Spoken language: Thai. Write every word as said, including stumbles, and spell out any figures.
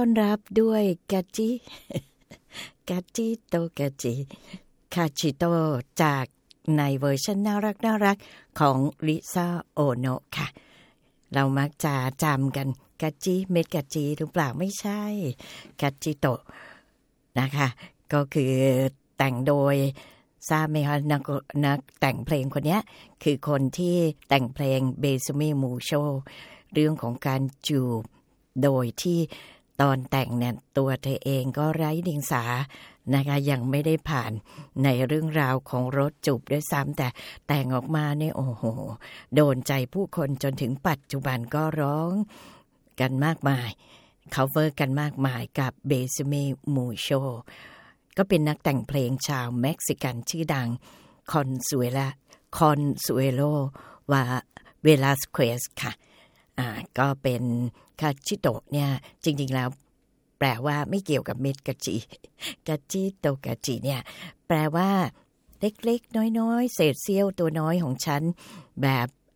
อนรับด้วยกาจิกาจิโตกาจิคาชิโตจากในเวอร์ชันน่ารักน่ารักของลิซ่าโอโนะค่ะเรามักจะจำกันกาจิเม็ดกาจิหรือเปล่าไม่ใช่กาจิโตะนะคะก็คือแต่งโดยทราบไหมคะนักนักแต่งเพลงคนนี้คือคนที่แต่งเพลงเบซูมิมูโชเรื่องของการจูบโดยที่ตอนแต่งเนี่ยตัวเธอเองก็ไร้เดียงสานะคะยังไม่ได้ผ่านในเรื่องราวของรสจูบด้วยซ้ำแต่แต่งออกมาเนี่ยโอ้โหโดนใจผู้คนจนถึงปัจจุบันก็ร้องกันมากมายcover กันมากมายกับเบซูมิมูโชก็เป็นนักแต่งเพลงชาวเม็กซิกันชื่อดังคอนซูเอลาคอนซูเอโลวาเวลาสเควสค่ะอ่าก็เป็นคาชิโตะเนี่ยจริงๆแล้วแปลว่าไม่เกี่ยวกับเม็ดกะจิกะจิโตกะจิเนี่ยแปลว่าเล็กๆน้อยๆเศษเสี้ยวตัวน้อยของฉันแบบ